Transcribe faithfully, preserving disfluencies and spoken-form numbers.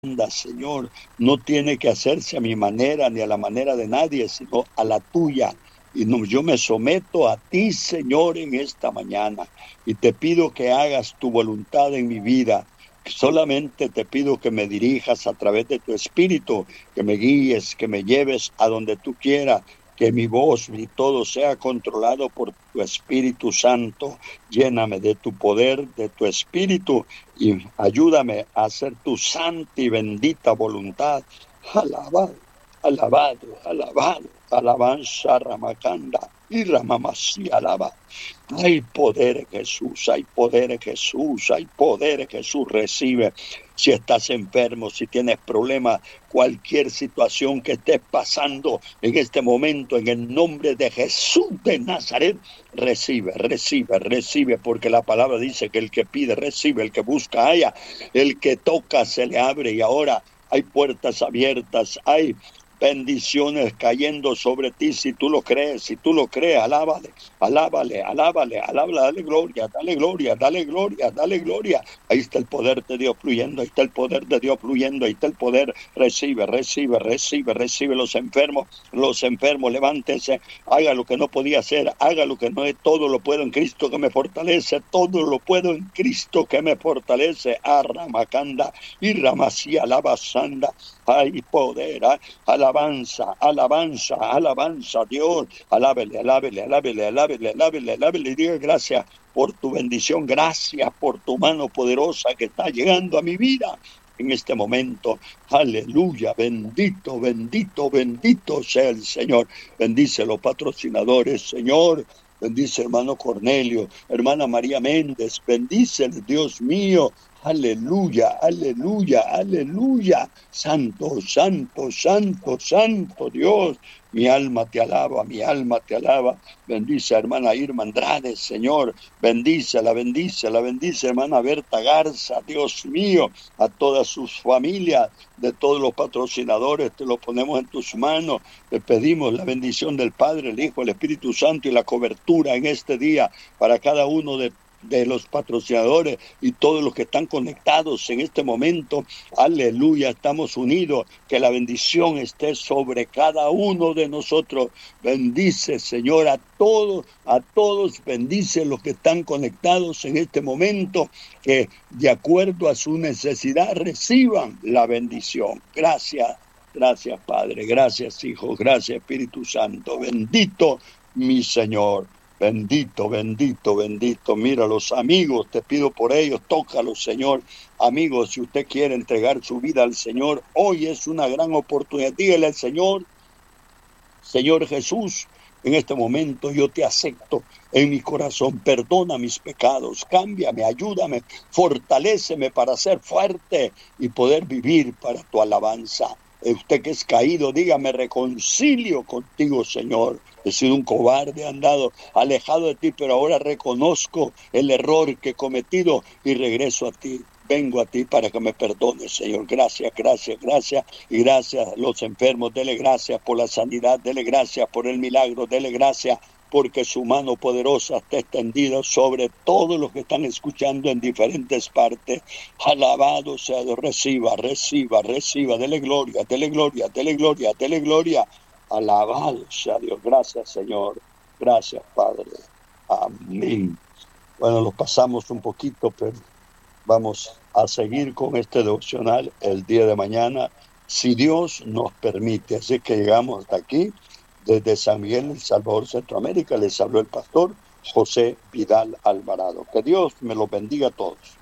Señor, no tiene que hacerse a mi manera ni a la manera de nadie, sino a la tuya. Y no, yo me someto a ti, Señor, en esta mañana. Y te pido que hagas tu voluntad en mi vida. Solamente te pido que me dirijas a través de tu espíritu, que me guíes, que me lleves a donde tú quieras, que mi voz y todo sea controlado por tu Espíritu Santo. Lléname de tu poder, de tu espíritu, y ayúdame a hacer tu santa y bendita voluntad. Alabado, alabado, alabado, alabanza Ramacanda y Ramamasi alaba. Hay poder en Jesús, hay poder en Jesús, hay poder en Jesús. Recibe. Si estás enfermo, si tienes problemas, cualquier situación que estés pasando en este momento, en el nombre de Jesús de Nazaret, recibe, recibe, recibe, porque la palabra dice que el que pide, recibe, el que busca, halla, el que toca, se le abre. Y ahora hay puertas abiertas, hay bendiciones cayendo sobre ti. Si tú lo crees, si tú lo crees, alábale, alábale, alábale, alábale, dale gloria, dale gloria, dale gloria, dale gloria. Ahí está el poder de Dios fluyendo, ahí está el poder de Dios fluyendo, ahí está el poder. Recibe, recibe, recibe, recibe. Los enfermos, los enfermos, levántese, haga lo que no podía hacer, haga lo que no es. Todo lo puedo en Cristo que me fortalece, todo lo puedo en Cristo que me fortalece. A Ramacanda y Ramasí, alabasanda. Hay poder, ¿eh? Alabanza, alabanza, alabanza, Dios. Alábele, alábele, alábele, alábele, alábele, alábele. Diga gracias por tu bendición, gracias por tu mano poderosa que está llegando a mi vida en este momento. Aleluya, bendito, bendito, bendito sea el Señor. Bendice los patrocinadores, Señor. Bendice hermano Cornelio, hermana María Méndez. Bendice Dios mío. Aleluya, aleluya, aleluya. Santo, santo, santo, santo Dios. Mi alma te alaba, mi alma te alaba. Bendice a hermana Irma Andrade, Señor. Bendícela, bendícela, bendice hermana Berta Garza, Dios mío, a todas sus familias, de todos los patrocinadores, te lo ponemos en tus manos. Te pedimos la bendición del Padre, el Hijo, el Espíritu Santo y la cobertura en este día para cada uno de de los patrocinadores y todos los que están conectados en este momento. Aleluya, estamos unidos. Que la bendición esté sobre cada uno de nosotros. Bendice, Señor, a todos, a todos. Bendice los que están conectados en este momento, que de acuerdo a su necesidad reciban la bendición. Gracias, gracias, Padre. Gracias, Hijo. Gracias, Espíritu Santo. Bendito mi Señor. Bendito, bendito, bendito. Mira, los amigos, te pido por ellos, tócalos, Señor. Amigos, si usted quiere entregar su vida al Señor, hoy es una gran oportunidad. Dígale al Señor, Señor Jesús, en este momento yo te acepto en mi corazón. Perdona mis pecados, cámbiame, ayúdame, fortaléceme para ser fuerte y poder vivir para tu alabanza. Usted que es caído, dígame, reconcilio contigo, Señor. He sido un cobarde, he andado alejado de ti, pero ahora reconozco el error que he cometido y regreso a ti. Vengo a ti para que me perdones, Señor. Gracias, gracias, gracias. Y gracias a los enfermos, dele gracias por la sanidad, dele gracias por el milagro, dele gracias porque su mano poderosa está extendida sobre todos los que están escuchando en diferentes partes. Alabado sea Dios. Reciba, reciba, reciba. Dele gloria, dele gloria, dele gloria, dele gloria. Alabado sea Dios. Gracias, Señor. Gracias, Padre. Amén. Bueno, lo pasamos un poquito, pero vamos a seguir con este devocional el día de mañana, si Dios nos permite. Así que llegamos hasta aquí. Desde San Miguel, El Salvador, Centroamérica, les habló el pastor José Vidal Alvarado. Que Dios me los bendiga a todos.